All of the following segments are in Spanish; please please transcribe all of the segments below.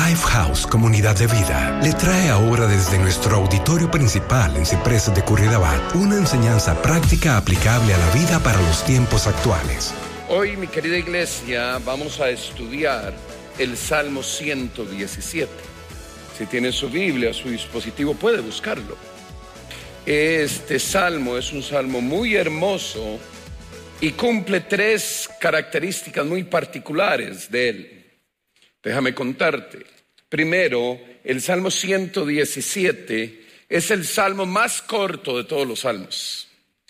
Lifehouse Comunidad de Vida le trae ahora desde nuestro auditorio principal en Ciprés de Curridabat una enseñanza práctica aplicable a la vida para los tiempos actuales. Hoy, mi querida iglesia, vamos a estudiar el Salmo 117. Si tiene su Biblia, su dispositivo, puede buscarlo. Este salmo es un salmo muy hermoso y cumple tres características muy particulares de él. Déjame contarte. Primero, el Salmo 117 es el salmo más corto de todos los salmos.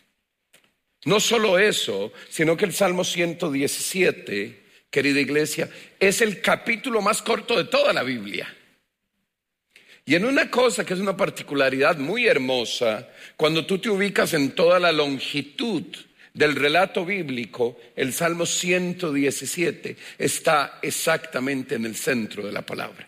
No solo eso, sino que el Salmo 117, querida iglesia, es el capítulo más corto de toda la Biblia. Y en una cosa que es una particularidad muy hermosa, cuando tú te ubicas en toda la longitud del relato bíblico, el Salmo 117 está exactamente en el centro de la palabra.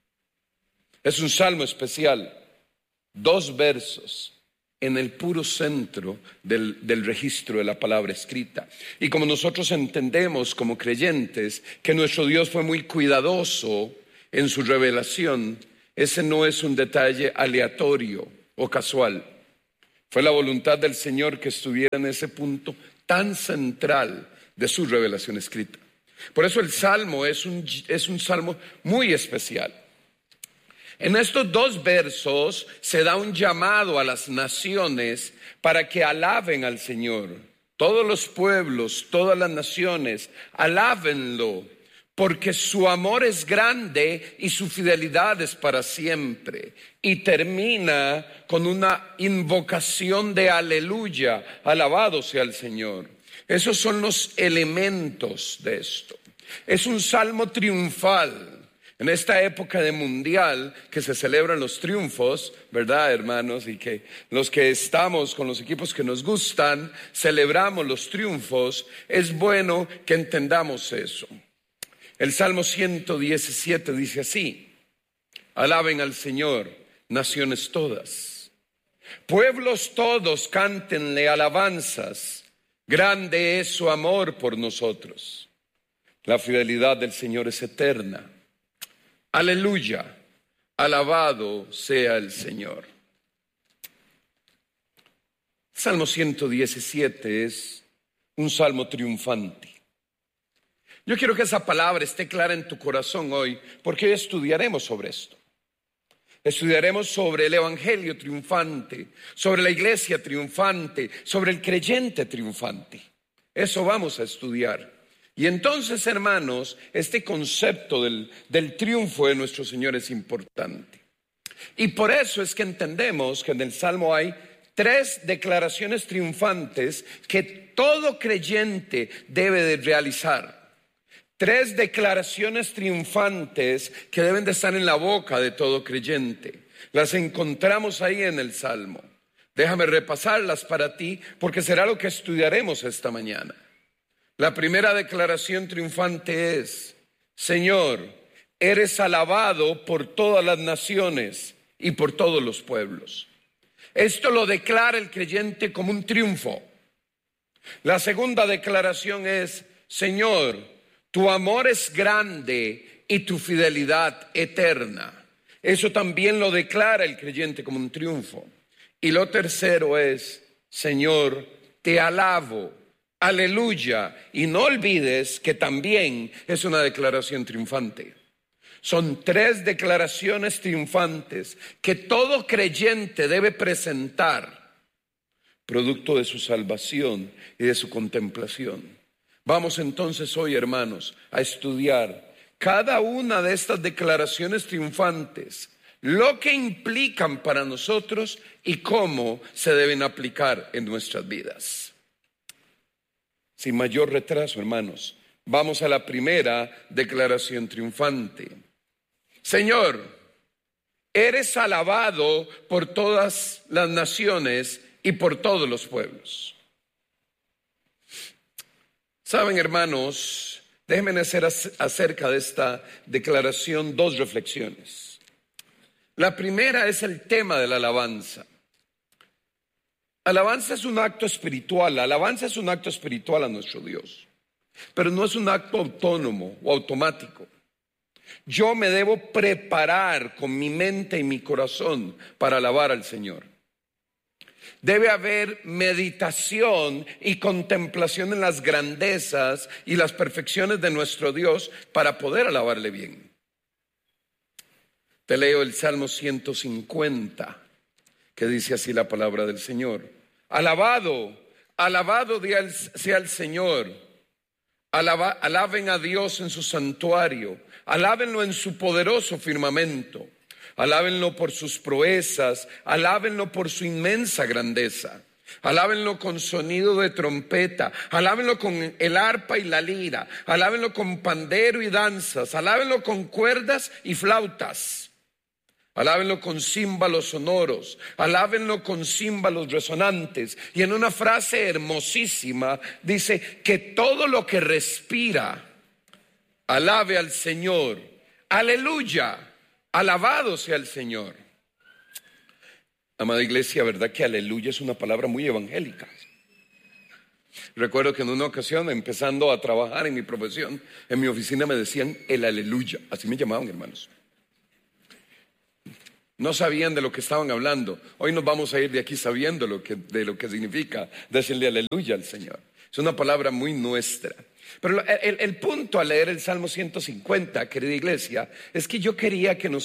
Es un salmo especial, 2 versos en el puro centro del registro de la palabra escrita. Y como nosotros entendemos como creyentes que nuestro Dios fue muy cuidadoso en su revelación, ese no es un detalle aleatorio o casual. Fue la voluntad del Señor que estuviera en ese punto tan central de su revelación escrita. Por eso el Salmo es un salmo muy especial. En estos 2 versos se da un llamado a las naciones para que alaben al Señor. Todos los pueblos, todas las naciones, alábenlo, porque su amor es grande y su fidelidad es para siempre. Y termina con una invocación de aleluya, alabado sea el Señor. Esos son los elementos de esto. Es un salmo triunfal. En esta época de mundial que se celebran los triunfos, ¿verdad, hermanos? Y que los que estamos con los equipos que nos gustan, celebramos los triunfos. Es bueno que entendamos eso. El Salmo 117 dice así: alaben al Señor, naciones todas. Pueblos todos, cántenle alabanzas. Grande es su amor por nosotros. La fidelidad del Señor es eterna. Aleluya, alabado sea el Señor. Salmo 117 es un salmo triunfante. Yo quiero que esa palabra esté clara en tu corazón hoy, porque hoy estudiaremos sobre esto. Estudiaremos sobre el evangelio triunfante, sobre la iglesia triunfante, sobre el creyente triunfante. Eso vamos a estudiar. Y entonces, hermanos, este concepto del triunfo de nuestro Señor es importante. Y por eso es que entendemos que en el Salmo hay 3 declaraciones triunfantes que todo creyente debe de realizar. 3 declaraciones triunfantes que deben de estar en la boca de todo creyente. Las encontramos ahí en el Salmo. Déjame repasarlas para ti, porque será lo que estudiaremos esta mañana. La primera declaración triunfante es: Señor, eres alabado por todas las naciones y por todos los pueblos. Esto lo declara el creyente como un triunfo. La segunda declaración es: Señor, tu amor es grande y tu fidelidad eterna. Eso también lo declara el creyente como un triunfo. Y lo tercero es: Señor, te alabo. Aleluya. Y no olvides que también es una declaración triunfante. Son 3 declaraciones triunfantes que todo creyente debe presentar, producto de su salvación y de su contemplación. Vamos entonces hoy, hermanos, a estudiar cada una de estas declaraciones triunfantes, lo que implican para nosotros y cómo se deben aplicar en nuestras vidas. Sin mayor retraso, hermanos, vamos a la primera declaración triunfante. Señor, eres alabado por todas las naciones y por todos los pueblos. Saben, hermanos, déjenme hacer acerca de esta declaración 2 reflexiones. La primera es el tema de la alabanza. Alabanza es un acto espiritual, la alabanza es un acto espiritual a nuestro Dios, pero no es un acto autónomo o automático. Yo me debo preparar con mi mente y mi corazón para alabar al Señor. Debe haber meditación y contemplación en las grandezas y las perfecciones de nuestro Dios para poder alabarle bien. Te leo el Salmo 150, que dice así la palabra del Señor. Alabado sea el Señor. Alaben a Dios en su santuario. Alábenlo en su poderoso firmamento. Alábenlo por sus proezas. Alábenlo por su inmensa grandeza. Alábenlo con sonido de trompeta. Alábenlo con el arpa y la lira. Alábenlo con pandero y danzas. Alábenlo con cuerdas y flautas. Alábenlo con címbalos sonoros, alábenlo con címbalos resonantes. Y en una frase hermosísima dice que todo lo que respira, alabe al Señor. Aleluya, alabado sea el Señor. Amada iglesia, ¿verdad que aleluya es una palabra muy evangélica? Recuerdo que en una ocasión, empezando a trabajar en mi profesión, en mi oficina me decían el aleluya, así me llamaban, hermanos. No sabían de lo que estaban hablando. Hoy nos vamos a ir de aquí sabiendo de lo que significa decirle aleluya al Señor. Es una palabra muy nuestra. Pero el punto al leer el Salmo 150, querida iglesia, es que yo quería que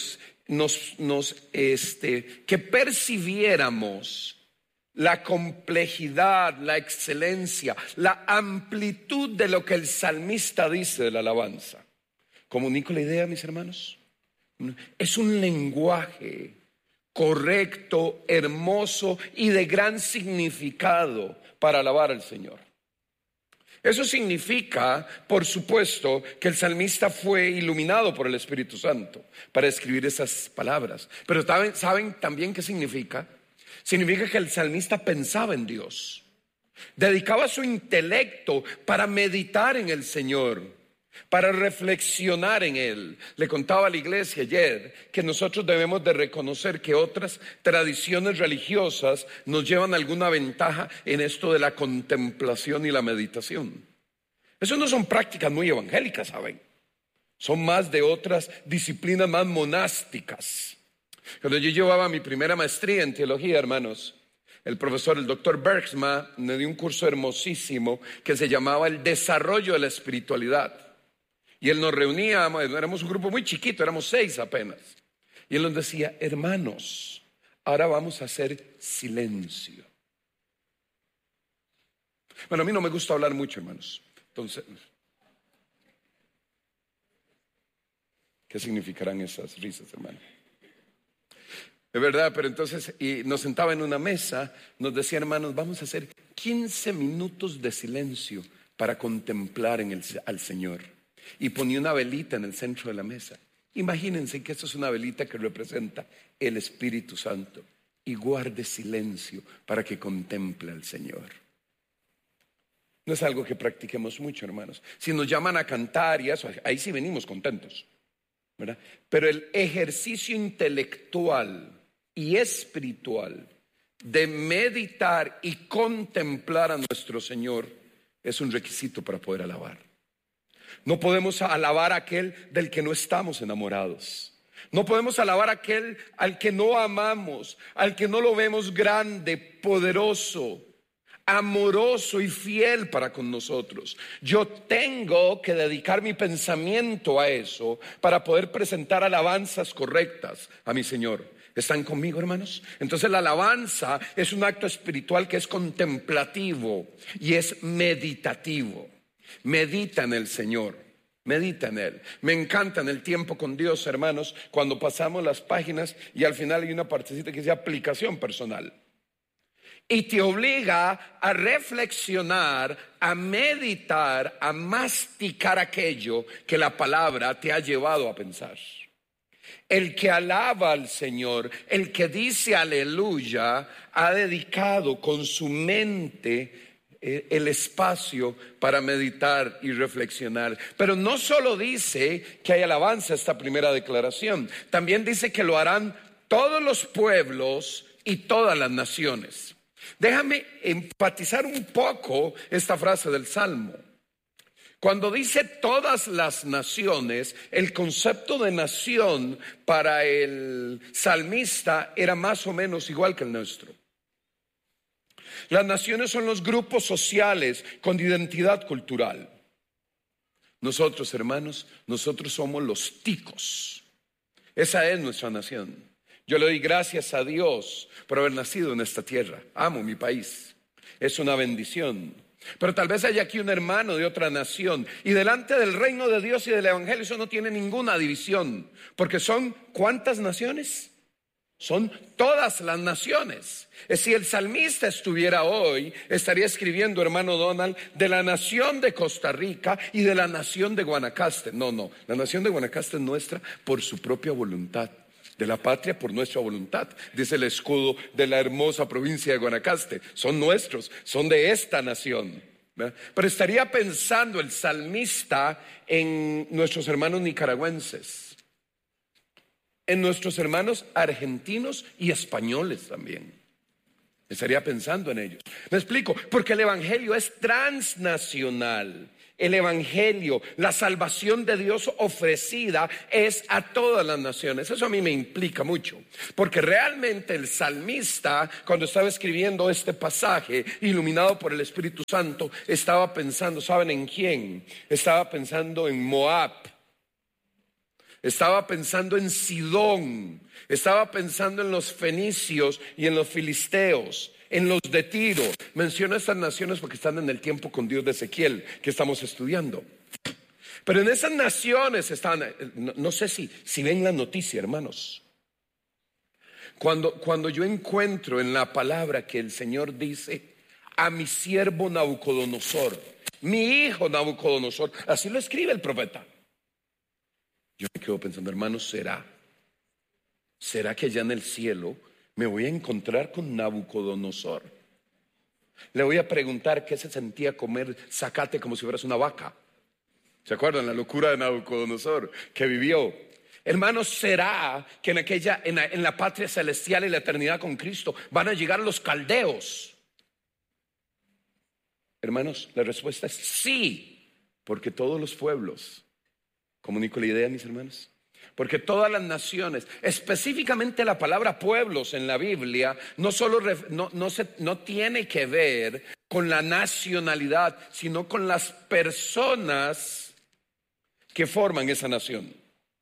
que percibiéramos la complejidad, la excelencia, la amplitud de lo que el salmista dice de la alabanza. ¿Comunico la idea, mis hermanos? Es un lenguaje correcto, hermoso y de gran significado para alabar al Señor. Eso significa, por supuesto, que el salmista fue iluminado por el Espíritu Santo para escribir esas palabras. Pero ¿saben también qué significa? Significa que el salmista pensaba en Dios, dedicaba su intelecto para meditar en el Señor, para reflexionar en Él. Le contaba a la iglesia ayer que nosotros debemos de reconocer que otras tradiciones religiosas nos llevan alguna ventaja en esto de la contemplación y la meditación. Eso no son prácticas muy evangélicas, ¿saben? Son más de otras disciplinas más monásticas. Cuando yo llevaba mi primera maestría en teología, hermanos, el doctor Bergsma me dio un curso hermosísimo que se llamaba el desarrollo de la espiritualidad. Y él nos reunía, éramos un grupo muy chiquito, éramos 6 apenas. Y él nos decía, hermanos, ahora vamos a hacer silencio. Bueno, a mí no me gusta hablar mucho, hermanos. Entonces, ¿qué significarán esas risas, hermano? Es verdad, pero entonces y nos sentaba en una mesa, nos decía, hermanos, vamos a hacer 15 minutos de silencio para contemplar al Señor. Y ponía una velita en el centro de la mesa. Imagínense que esto es una velita que representa el Espíritu Santo. Y guarde silencio para que contemple al Señor. No es algo que practiquemos mucho, hermanos. Si nos llaman a cantar y eso, ahí sí venimos contentos, ¿verdad? Pero el ejercicio intelectual y espiritual de meditar y contemplar a nuestro Señor es un requisito para poder alabar. No podemos alabar a aquel del que no estamos enamorados. No podemos alabar a aquel al que no amamos, al que no lo vemos grande, poderoso, amoroso y fiel para con nosotros. Yo tengo que dedicar mi pensamiento a eso para poder presentar alabanzas correctas a mi Señor. ¿Están conmigo, hermanos? Entonces la alabanza es un acto espiritual que es contemplativo y es meditativo. Medita en el Señor, medita en Él. Me encanta en el tiempo con Dios, hermanos, cuando pasamos las páginas y al final hay una partecita que dice aplicación personal. Y te obliga a reflexionar, a meditar, a masticar aquello que la palabra te ha llevado a pensar. El que alaba al Señor, el que dice aleluya, ha dedicado con su mente el espacio para meditar y reflexionar. Pero no solo dice que hay alabanza esta primera declaración, también dice que lo harán todos los pueblos y todas las naciones. Déjame enfatizar un poco esta frase del Salmo. Cuando dice todas las naciones, el concepto de nación para el salmista era más o menos igual que el nuestro. Las naciones son los grupos sociales con identidad cultural. Nosotros, hermanos, nosotros somos los ticos. Esa es nuestra nación. Yo le doy gracias a Dios por haber nacido en esta tierra. Amo mi país. Es una bendición. Pero tal vez haya aquí un hermano de otra nación y delante del reino de Dios y del evangelio eso no tiene ninguna división, porque son ¿cuántas naciones? Son todas las naciones. Si el salmista estuviera hoy, estaría escribiendo, hermano Donald, de la nación de Costa Rica y de la nación de Guanacaste. No, la nación de Guanacaste es nuestra por su propia voluntad. De la patria por nuestra voluntad, dice el escudo de la hermosa provincia de Guanacaste. Son nuestros, son de esta nación, ¿verdad? Pero estaría pensando el salmista en nuestros hermanos nicaragüenses, en nuestros hermanos argentinos y españoles también. Estaría pensando en ellos. Me explico, porque el evangelio es transnacional. El evangelio, la salvación de Dios ofrecida es a todas las naciones. Eso a mí me implica mucho, porque realmente el salmista, cuando estaba escribiendo este pasaje, iluminado por el Espíritu Santo, estaba pensando, ¿saben en quién? Estaba pensando en Moab, estaba pensando en Sidón, estaba pensando en los fenicios y en los filisteos, en los de Tiro. Menciona estas naciones porque están en el tiempo con Dios de Ezequiel que estamos estudiando. Pero en esas naciones están, no sé si ven la noticia, hermanos. Cuando yo encuentro en la palabra que el Señor dice a mi siervo Nabucodonosor, mi hijo Nabucodonosor, así lo escribe el profeta. Yo me quedo pensando, hermanos, ¿será que allá en el cielo me voy a encontrar con Nabucodonosor? Le voy a preguntar qué se sentía comer zacate como si fueras una vaca. ¿Se acuerdan la locura de Nabucodonosor que vivió? Hermanos, ¿será que en la patria celestial y la eternidad con Cristo van a llegar los caldeos? Hermanos, la respuesta es sí, porque todos los pueblos, comunico la idea, mis hermanos, porque todas las naciones, específicamente la palabra pueblos en la Biblia, no tiene que ver con la nacionalidad, sino con las personas que forman esa nación.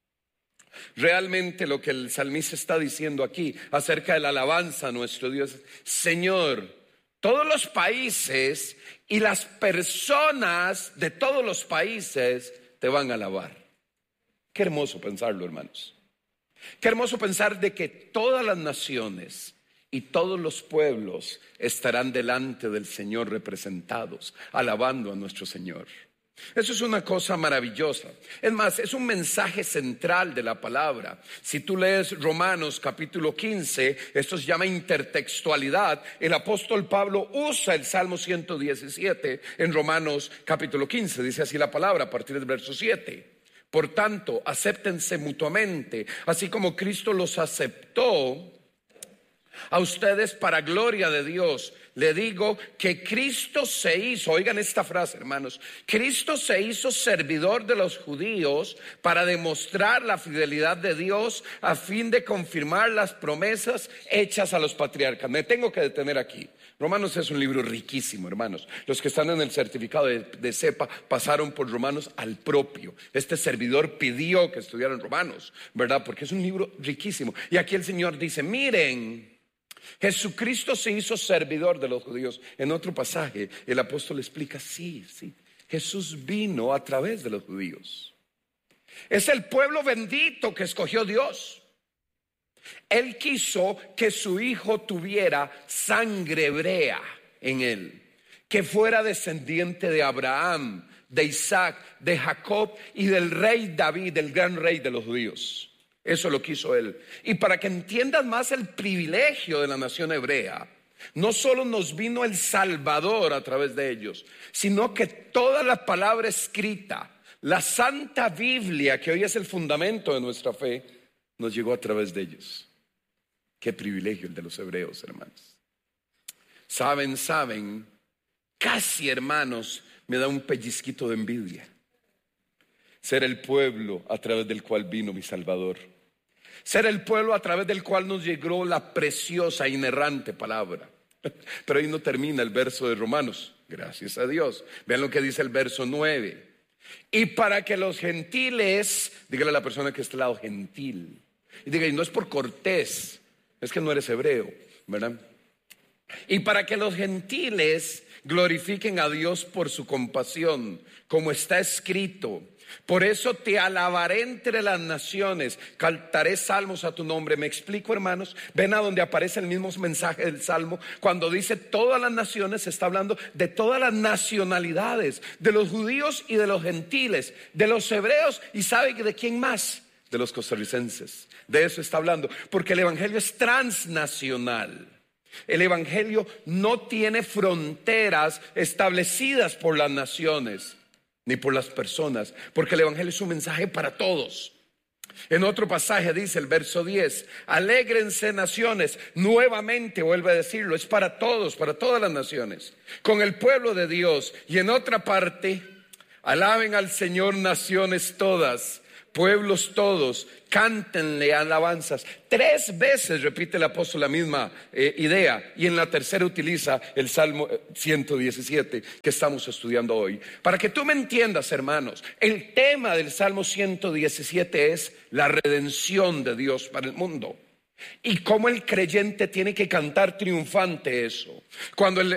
Realmente lo que el salmista está diciendo aquí acerca de la alabanza a nuestro Dios es: Señor, todos los países y las personas de todos los países te van a alabar. Qué hermoso pensarlo, hermanos. Qué hermoso pensar de que todas las naciones y todos los pueblos estarán delante del Señor representados, alabando a nuestro Señor. Eso es una cosa maravillosa. Es más, es un mensaje central de la palabra. Si tú lees Romanos capítulo 15, esto se llama intertextualidad. El apóstol Pablo usa el Salmo 117 en Romanos capítulo 15. Dice así la palabra a partir del verso 7. Por tanto, acéptense mutuamente, así como Cristo los aceptó a ustedes para gloria de Dios. Le digo que Cristo se hizo, oigan esta frase, hermanos, Cristo se hizo servidor de los judíos para demostrar la fidelidad de Dios a fin de confirmar las promesas hechas a los patriarcas. Me tengo que detener aquí. Romanos es un libro riquísimo, hermanos. Los que están en el certificado de CEPA pasaron por Romanos al propio. Este servidor pidió que estudiaran Romanos, ¿verdad? Porque es un libro riquísimo. Y aquí el Señor dice, miren, Jesucristo se hizo servidor de los judíos. En otro pasaje el apóstol explica, sí, Jesús vino a través de los judíos. Es el pueblo bendito que escogió Dios. Él quiso que su hijo tuviera sangre hebrea en él, que fuera descendiente de Abraham, de Isaac, de Jacob y del rey David, del gran rey de los judíos. Eso lo quiso él. Y para que entiendas más el privilegio de la nación hebrea, no solo nos vino el Salvador a través de ellos, sino que toda la palabra escrita, la Santa Biblia, que hoy es el fundamento de nuestra fe, nos llegó a través de ellos. Qué privilegio el de los hebreos, hermanos. Saben, casi, hermanos, me da un pellizquito de envidia. Ser el pueblo a través del cual vino mi Salvador. Ser el pueblo a través del cual nos llegó la preciosa, inerrante palabra. Pero ahí no termina el verso de Romanos. Gracias a Dios. Vean lo que dice el verso 9. Y para que los gentiles, dígale a la persona que está al lado, gentil. Y diga, y no es por cortés, es que no eres hebreo, ¿verdad? Y para que los gentiles glorifiquen a Dios por su compasión, como está escrito. Por eso te alabaré entre las naciones, cantaré salmos a tu nombre. ¿Me explico, hermanos? Ven a donde aparece el mismo mensaje del Salmo. Cuando dice todas las naciones, se está hablando de todas las nacionalidades, de los judíos y de los gentiles, de los hebreos y ¿sabe de quién más? De los costarricenses. De eso está hablando, porque el evangelio es transnacional. El evangelio no tiene fronteras establecidas por las naciones ni por las personas, porque el evangelio es un mensaje para todos. En otro pasaje dice el verso 10, alégrense naciones, nuevamente vuelve a decirlo, es para todos, para todas las naciones, con el pueblo de Dios. Y en otra parte, alaben al Señor naciones todas, pueblos todos, cántenle alabanzas. 3 veces repite el apóstol la misma idea, y en la tercera utiliza el Salmo 117 que estamos estudiando hoy. Para que tú me entiendas, hermanos, el tema del Salmo 117 es la redención de Dios para el mundo. Y cómo el creyente tiene que cantar triunfante eso. Cuando